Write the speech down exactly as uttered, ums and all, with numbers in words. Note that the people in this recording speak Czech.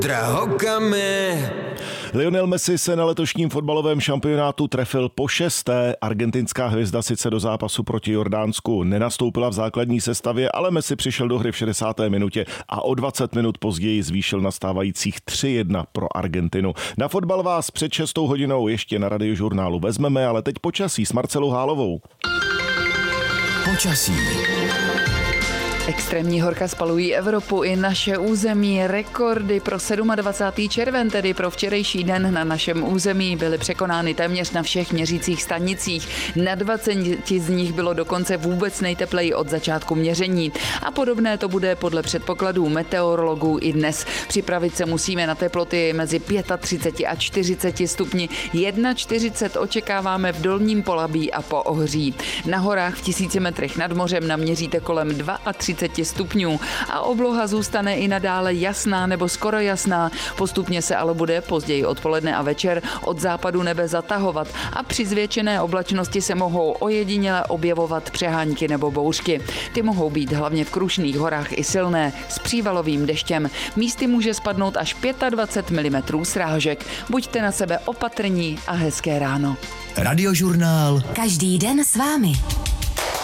Drahokamy. Lionel Messi se na letošním fotbalovém šampionátu trefil po šesté. Argentinská hvězda sice do zápasu proti Jordánsku nenastoupila v základní sestavě, ale Messi přišel do hry v šedesáté minutě a o dvacet minut později zvýšil na stávajících tři jedna pro Argentinu. Na fotbal vás před šestou hodinou ještě na Radiožurnálu vezmeme, ale teď počasí s Marcelou Hálovou. Počasí. Extrémní horka spalují Evropu i naše území. Rekordy pro dvacátého sedmého červen, tedy pro včerejší den na našem území, byly překonány téměř na všech měřících stanicích. Na dvaceti z nich bylo dokonce vůbec nejtepleji od začátku měření. A podobné to bude podle předpokladů meteorologů i dnes. Připravit se musíme na teploty mezi třicet pět a čtyřicet stupni. čtyřicet jedna očekáváme v Dolním Polabí a po Ohří. Na horách v tisíci metrech nad mořem naměříte kolem třicet dva stupňů a obloha zůstane i nadále jasná nebo skoro jasná. Postupně se ale bude později odpoledne a večer od západu nebe zatahovat a při zvětšené oblačnosti se mohou ojediněle objevovat přehánky nebo bouřky. Ty mohou být hlavně v Krušných horách i silné s přívalovým deštěm. Místy může spadnout až dvacet pět milimetrů srážek. Buďte na sebe opatrní a hezké ráno. Radiožurnál. Každý den s vámi.